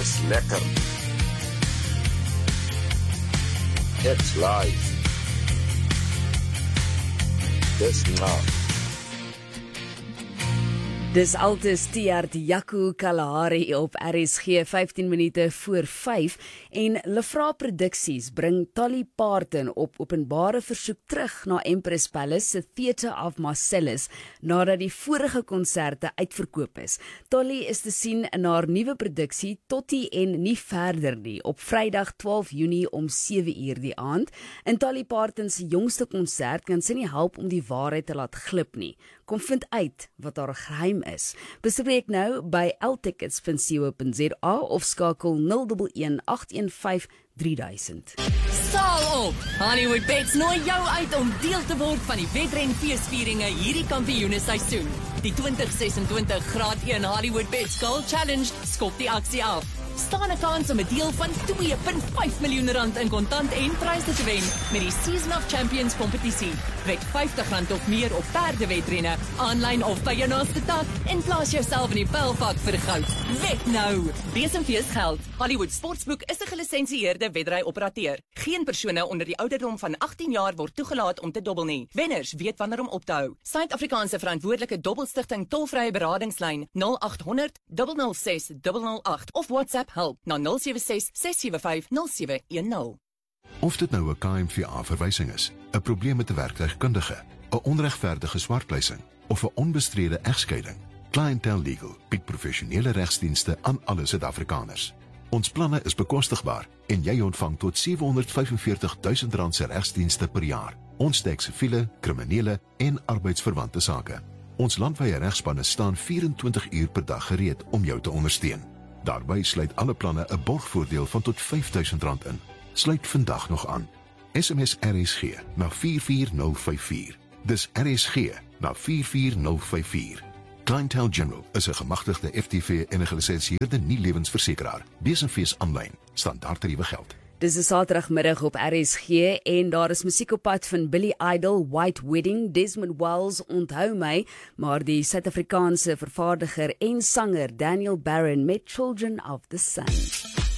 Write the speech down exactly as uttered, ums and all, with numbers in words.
Dis lekker. It's live. Dis nou. Dis altes Tiart Jaco Kalahari op R S G vyftien minute voor vyf en Lefra Produksies bring Dolly Parton op openbare versoek terug na Empress Palace se Theatre of Marcellus nadat die vorige konserte uitverkoop is. Dolly is te sien in haar nuwe produksie Tottie en nie verder nie op Vrydag twaalf Junie om sewe uur die aand. In Dolly Parton se jongste konsert kan sy nie help om die waarheid te laat glip nie. Kom vind uit wat haar geheim is. Bespreek nou by l tickets punt co punt za of skakel nul een een agt een vyf drie duisend. Saal op! Hollywood Bets nooi jou uit om deel te word van die wedren feesvieringe hierdie kampioene seisoen. Die twintig sesentwintig graad een Hollywood Bets Gold Challenge skop die aksie af. Staan 'n kans om 'n deel van twee komma vyf miljoen rand in kontant en pryse te wen met die Season of Champions kompetisie. Wek vyftig rand of meer op perdewedrenne, aanlyn of by jou naaste tak en plaas jouself in die pylvak vir goud. Wet nou! Besemfees geld. Hollywood Sportsboek is 'n gelisensieerde wedry-operateur. Geen persone onder die ouderdom van agttien jaar word toegelaat om te dobbel nie. Wenners weet wanneer om op te hou. Suid-Afrikaanse verantwoordelike dobbelstigting tolvrye beradingslyn nul agt honderd nul nul ses nul nul agt of WhatsApp help na nul sewe ses ses sewe vyf nul sewe een nul. Of dit nou 'n K M V A-verwysing is, 'n probleem met 'n werktuigkundige, 'n onregverdige swartpleising of 'n onbestrede egskeiding, Clientele Legal bied professionele regsdienste aan alle Suid-Afrikaners. Ons planne is bekostigbaar en jy ontvang tot sewehonderdvyfenveertig duisend rand se regsdienste per jaar. Ons dek siviele, kriminele en arbeidsverwante sake. Ons landwyse regspanne staan vyf-en-twintig uur per dag gereed om jou te ondersteun. Daarby sluit alle planne 'n borgvoordeel van tot vyf duisend rand in. Sluit vandag nog aan. S M S R S G na vier vier nul vyf vier. Dis R S G na vier vier nul vyf vier. Clientele General is 'n gemagtigde F T V en 'n gelisensieerde nie-lewensversekeraar. Besemfees aanlyn. Standaard tariewe geld. Dis 'n Saterdagmiddag op R S G en daar is musiek op pad van Billy Idol, White Wedding, Desmond Wells, Onthou My, maar die Suid-Afrikaanse vervaardiger en sanger Daniel Barron met Children of the Sun.